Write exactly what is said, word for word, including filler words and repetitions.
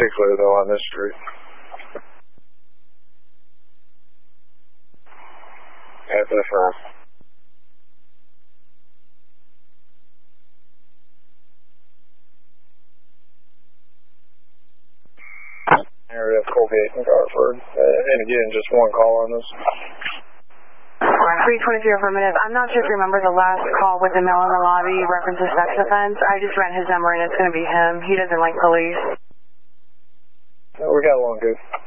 particular, though, on this street. F F R. Area of Colgate and Garford. Uh, and again, just one call on this. three twenty-three affirmative. I'm not sure if you remember the last call with the male in the lobby references sex offense. I just ran his number and it's going to be him. He doesn't like police. We got along good.